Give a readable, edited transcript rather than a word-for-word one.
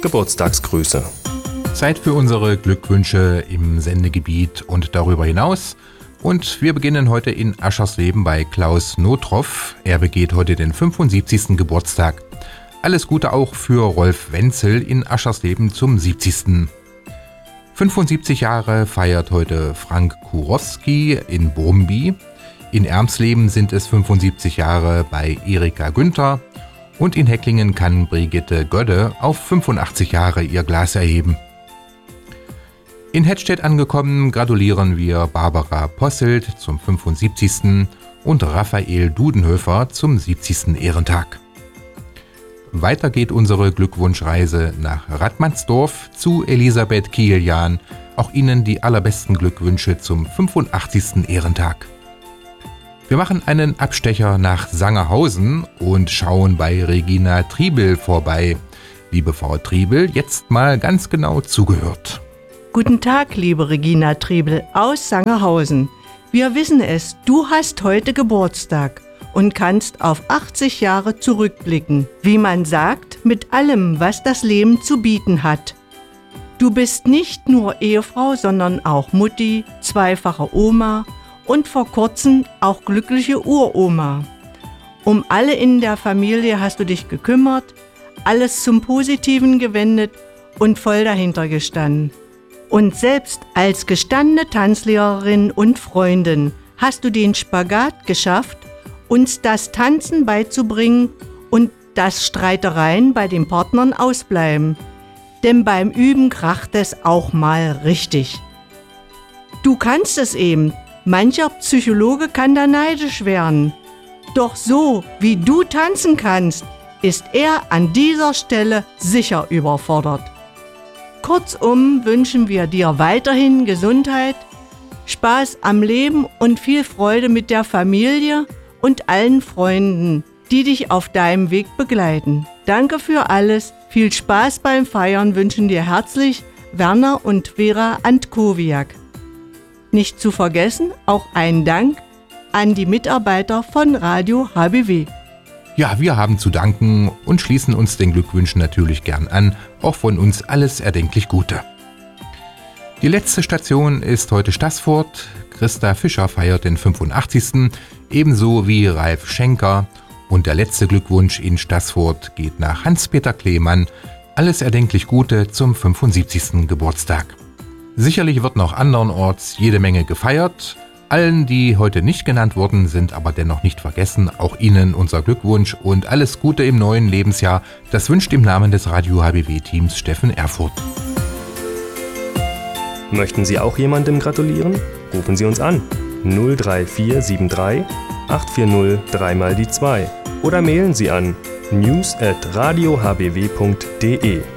Geburtstagsgrüße. Zeit für unsere Glückwünsche im Sendegebiet und darüber hinaus. Und wir beginnen heute in Aschersleben bei Klaus Notroff. Er begeht heute den 75. Geburtstag. Alles Gute auch für Rolf Wenzel in Aschersleben zum 70. 75 Jahre feiert heute Frank Kurowski in Brumby. In Ermsleben sind es 75 Jahre bei Erika Günther. Und in Hecklingen kann Brigitte Gödde auf 85 Jahre ihr Glas erheben. In Hettstedt angekommen gratulieren wir Barbara Posselt zum 75. und Raphael Dudenhöfer zum 70. Ehrentag. Weiter geht unsere Glückwunschreise nach Radmannsdorf zu Elisabeth Kieljan. Auch Ihnen die allerbesten Glückwünsche zum 85. Ehrentag. Wir machen einen Abstecher nach Sangerhausen und schauen bei Regina Triebel vorbei. Liebe Frau Triebel, jetzt mal ganz genau zugehört. Guten Tag, liebe Regina Triebel aus Sangerhausen. Wir wissen es, du hast heute Geburtstag und kannst auf 80 Jahre zurückblicken. Wie man sagt, mit allem, was das Leben zu bieten hat. Du bist nicht nur Ehefrau, sondern auch Mutti, zweifache Oma und vor kurzem auch glückliche Uroma. Um alle in der Familie hast du dich gekümmert, alles zum Positiven gewendet und voll dahinter gestanden. Und selbst als gestandene Tanzlehrerin und Freundin hast du den Spagat geschafft, uns das Tanzen beizubringen und dass Streitereien bei den Partnern ausbleiben. Denn beim Üben kracht es auch mal richtig. Du kannst es eben. Mancher Psychologe kann da neidisch werden. Doch so, wie du tanzen kannst, ist er an dieser Stelle sicher überfordert. Kurzum wünschen wir dir weiterhin Gesundheit, Spaß am Leben und viel Freude mit der Familie und allen Freunden, die dich auf deinem Weg begleiten. Danke für alles, viel Spaß beim Feiern wünschen dir herzlich Werner und Vera Antkowiak. Nicht zu vergessen, auch ein Dank an die Mitarbeiter von Radio HBW. Ja, wir haben zu danken und schließen uns den Glückwünschen natürlich gern an. Auch von uns alles erdenklich Gute. Die letzte Station ist heute Staßfurt. Christa Fischer feiert den 85. Ebenso wie Ralf Schenker. Und der letzte Glückwunsch in Staßfurt geht nach Hans-Peter Kleemann. Alles erdenklich Gute zum 75. Geburtstag. Sicherlich wird noch andernorts jede Menge gefeiert. Allen, die heute nicht genannt wurden, sind aber dennoch nicht vergessen. Auch Ihnen unser Glückwunsch und alles Gute im neuen Lebensjahr. Das wünscht im Namen des Radio HBW-Teams Steffen Erfurt. Möchten Sie auch jemandem gratulieren? Rufen Sie uns an. 03473 840 3x2 oder mailen Sie an news@radiohbw.de.